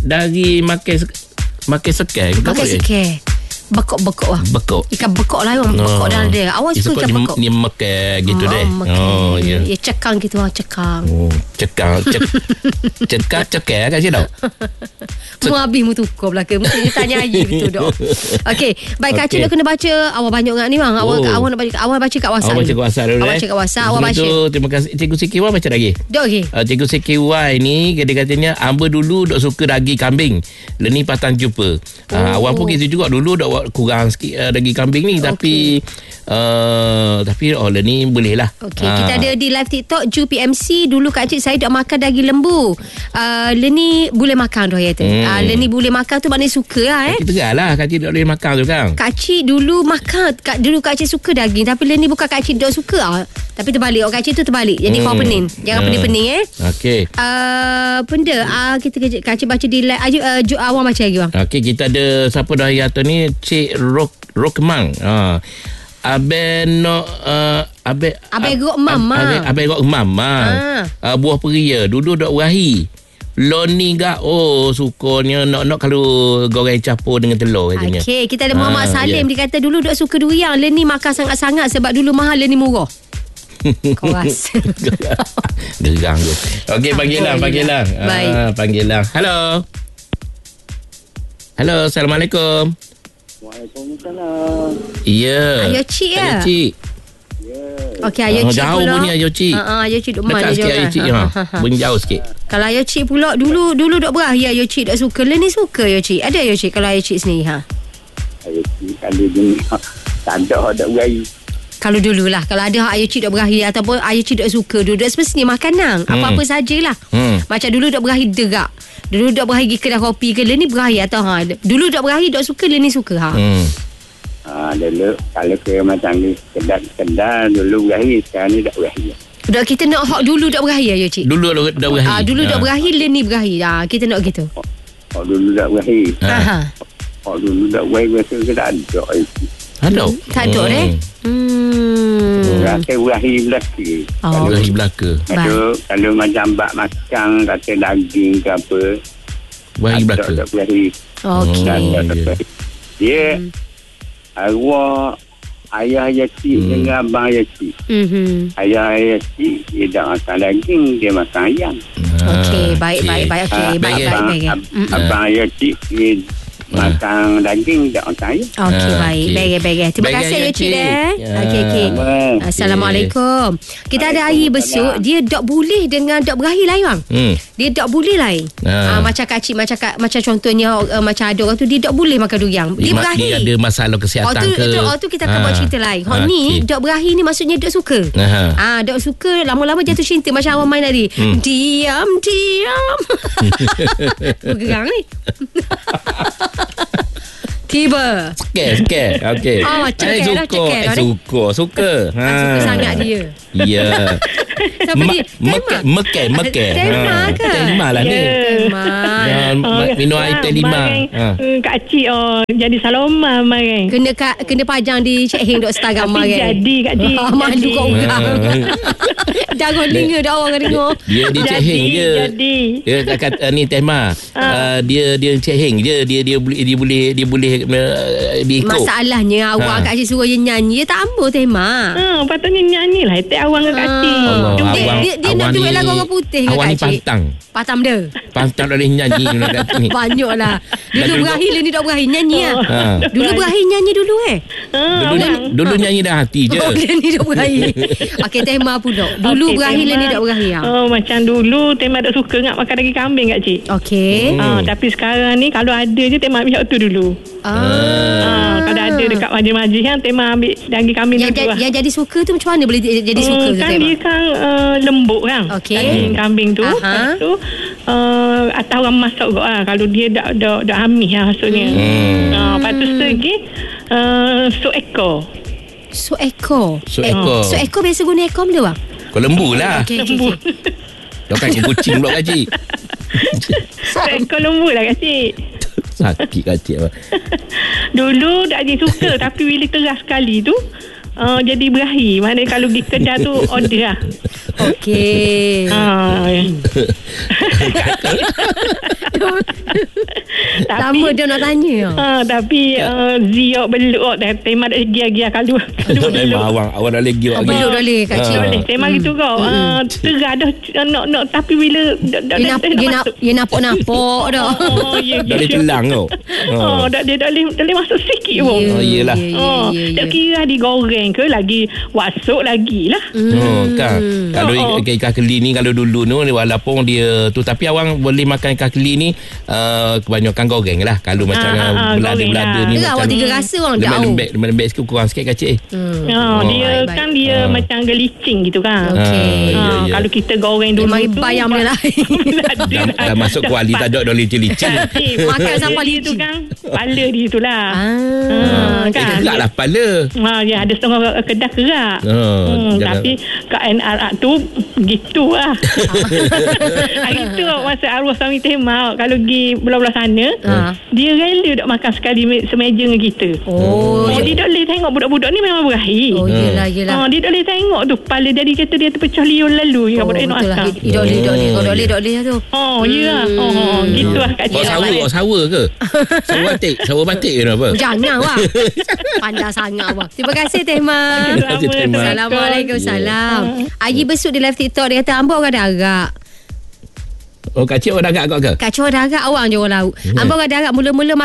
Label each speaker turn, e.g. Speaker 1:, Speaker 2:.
Speaker 1: dari makan sekai.
Speaker 2: Makan sekai. Bekok-bekok lah.
Speaker 1: Bekok.
Speaker 2: Ikan bekok lah orang bekok dalam dia. Awak suka ikan bekok?
Speaker 1: Dia makan gitu deh.
Speaker 2: Ya. Ya cekang gitu lah, cekang.
Speaker 1: Cekang kat sini tau.
Speaker 2: Mu habis mu tukar belakang. Mesti dia tanya air betul dok. Okey, baik Kak Cik nak kena baca. Awak banyak sangat ni bang. Awak nak baca, awak baca kat WhatsApp.
Speaker 1: Awak baca kat WhatsApp dulu.
Speaker 2: Awak baca kat WhatsApp, awak baca.
Speaker 1: Terima kasih Cikgu CKY baca lagi.
Speaker 2: Dok okey.
Speaker 1: Cikgu CKY ni katanya amba dulu dok suka daging kambing. Leni patang jumpa. Awak pun gitu juga dulu dok kurang sikit daging kambing ni tapi ni boleh lah.
Speaker 2: Okey, kita ada di live TikTok Ju PMC. Dulu Kak Cik saya dah makan daging lembu. Leni boleh makan tu ya tu. Leni boleh makan tu maknanya suka lah
Speaker 1: Kita gerak Kak Cik tak boleh makan tu kan.
Speaker 2: Kak Cik dulu makan dulu Kak Cik suka daging tapi Leni bukan Kak Cik tak suka tapi terbalik. Kak Cik tu terbalik. Jadi kau pening. Jangan pening-pening
Speaker 1: Okey.
Speaker 2: Benda kita Kak Cik baca di live. Awak baca lagi bang.
Speaker 1: Okey, kita ada siapa dah hari atas ni Cik Rokmang. Abe gok mama. Abe gok mama. Buah peria dulu dok warahi. Loni gak sukanya nak kalau goreng campur dengan telur katanya. Okey, kita ada Muhammad Salim dia kata dulu dok suka durian. Leni makan sangat-sangat sebab dulu mahal, Leni murah. Kau rasa gerang tu. Okey, panggilan. Panggilan. Halo, Assalamualaikum.
Speaker 3: Waalaikumsalam.
Speaker 1: Ya.
Speaker 2: Ayo Cik ya.
Speaker 1: Ayo Cik.
Speaker 2: Okey, Ayo Cik
Speaker 1: jauh
Speaker 2: pula.
Speaker 1: Bunyi Ayo Cik.
Speaker 2: Ayo Cik duk mana
Speaker 1: je. Ayo Cik bunyi jauh sikit.
Speaker 2: Kalau Ayo Cik pula dulu dok berakhir Ayo Cik tak suka. Leni suka Ayo Cik. Ada Ayo Cik kalau Ayo Cik sendiri
Speaker 3: Ayo Cik kalau jenis tak ada dak berakhir.
Speaker 2: Kalau dululah, kalau ada Ayo Cik dok berakhir ataupun Ayo Cik dok suka, dulu semestinya makanan apa-apa sajalah. Macam dulu dok berakhir derak. Dulu dok berakhir pergi kedai kopi ke Leni berakhir atau dulu dok berakhir dok suka, Leni suka
Speaker 3: dulu kalau ke macam ni kedai dulu berakhir, sekarang ni dak berakhir.
Speaker 2: Dok kita nak hak dulu dok berakhir Ayo Cik.
Speaker 1: Dulu dok berakhir.
Speaker 2: Dulu dok berakhir, Leni berakhir. Kita nak gitu.
Speaker 3: Dulu dak berakhir. Dulu dak berakhir biasa ke tak ada.
Speaker 2: Tak ada
Speaker 3: Rasa berakhir belaka.
Speaker 1: Berakhir belaka.
Speaker 3: Kalau macam bak makan kata daging ke apa,
Speaker 1: berakhir belaka.
Speaker 3: Tak berakhir. Dia arwah ayah Cik dengan abang Cik. Ayah Cik dia tak makan daging, dia makan ayam.
Speaker 2: Okey, baik. Okey, baik.
Speaker 3: Abang Cik dia makan daging, tak makan ayam.
Speaker 2: Okey, baik. Terima kasih Ayo Cik Okey. Assalamualaikum. Kita ada air besuk, dia dok boleh dengan dok berakhir lain bang. Dia dok boleh lain. Macam Kak Cik, macam contohnya macam ada orang tu dia dok boleh makan durian. Dia berakhir. Dia
Speaker 1: ada masalah kesihatan ke.
Speaker 2: Tu kita akan buat cerita lain. Ni dok berakhir ni maksudnya dok suka. Dok suka lama-lama jatuh cinta macam awak main tadi. Diam. Bergerang ni. Tiba. Sikit. Okey.
Speaker 1: Macam suka. Suka
Speaker 2: sangat dia.
Speaker 1: Ya.
Speaker 2: Siapa dia?
Speaker 1: Mekeh.
Speaker 2: Tema ke?
Speaker 1: Tema lah ni. Minum air teh lima.
Speaker 4: Kak Cik jadi saloma main.
Speaker 2: Kena pajang di Cik Heng dok Instagram main.
Speaker 4: Jadi Kak Cik.
Speaker 2: Malu kau orang. Jangan dengar dah orang dengar.
Speaker 1: Dia di Cik Heng je. Dia kata ni tema. Dia Cik Heng je. Dia boleh diikut.
Speaker 2: Masalahnya awak Kak Cik suruh dia nyanyi, dia tak ambil tema.
Speaker 4: Patutnya nyanyi lah Etek awang ke Kak Cik.
Speaker 2: Dia nak duit lagu orang putih ke Kak Cik.
Speaker 1: Awang ni pantang dia. Pantang boleh nyanyi.
Speaker 2: Banyak lah. Dulu berakhir ni dok berakhir nyanyi lah. Dulu berakhir nyanyi dulu
Speaker 1: Dulu nyanyi dah hati je.
Speaker 2: Ni dok berakhir. Okey, tema pula. Dulu berakhir ni dok berakhir.
Speaker 4: Macam dulu tema dok suka nak makan daging kambing Kak Cik.
Speaker 2: Okey.
Speaker 4: Tapi sekarang ni kalau ada je tema ambil tu dulu. Kalau ada dekat majlis-majlis kan tema ambil daging kambing dulu.
Speaker 2: Yang jadi suka tu macam mana boleh jadi suka
Speaker 4: kan dia kan lembut kan. Daging kambing tu. Lepas tu atas orang masak kot lah. Kalau dia dak amis lah maksudnya. Lepas tu lagi sup ekor.
Speaker 2: Sup ekor biasa guna ekor benda bang?
Speaker 1: Kau lembu lah.
Speaker 4: Lembu.
Speaker 1: Kau kan kucing pula Kak Cik.
Speaker 4: Sup ekor lembu lah Kak Cik.
Speaker 1: Sakit Kak Cik.
Speaker 4: Dulu tak jadi suka tapi bila teras sekali tu jadi berakhir. Mana kalau pergi kedai tu order lah.
Speaker 2: Okey. Lama dia nak tanya.
Speaker 4: Tapi Zio beluk dah tema dah gia-gia kalau
Speaker 1: awak dah lagi awak
Speaker 2: beluk dah leh kak cik.
Speaker 4: Boleh tema gitu kau. Terah dah nak tapi bila
Speaker 2: dia nampak dah.
Speaker 1: Dah boleh telang kau.
Speaker 4: Dah boleh masuk sikit pun.
Speaker 1: Iyalah.
Speaker 4: Tak kira digoreng ke lagi wasuk lagi lah.
Speaker 1: Kan. Kalau ikan keli ni kalau dulu ni walaupun dia tu tapi awang boleh makan ikan keli ni kebanyakan goreng lah. Kalau macam belada-belada ni
Speaker 2: macam awak tiga rasa orang jauh.
Speaker 1: Lembek sikit kurang sikit kacik.
Speaker 4: Dia kan dia macam gelicing gitu kan. Kalau kita goreng dulu tu
Speaker 2: bayam dia lah.
Speaker 1: Dah masuk kuali tak ada licin-licin.
Speaker 2: Makan sampai
Speaker 4: tu kan. Kepala dia tu lah.
Speaker 1: Kan. Kerak lah kepala.
Speaker 4: Ya ada setengah kedah kerak. Tapi kat NRA tu gitu lah. Hari tu masa arwah suami Tema kalau pergi belah-belah sana dia rela tak makan sekali semeja dengan kita. Dia tak boleh tengok budak-budak ni memang berakhir.
Speaker 2: Yelah.
Speaker 4: Dia tak boleh tengok tu kepala dia kata dia terpecah liur lalu budak nak makan.
Speaker 2: Dok-dok tu.
Speaker 4: Ya. Gitu lah kat cik.
Speaker 1: Sawa ke? Sawa batik ke apa?
Speaker 2: Jangan lah. Pandai sangat lah. Terima kasih Tema. Assalamualaikum. Salam. Ayi besuk di live TikTok dia kata hamba orang darat.
Speaker 1: Kak cik orang darat kau ke?
Speaker 2: Kak cik orang darat awang je orang laut. Hamba orang darat mula-mula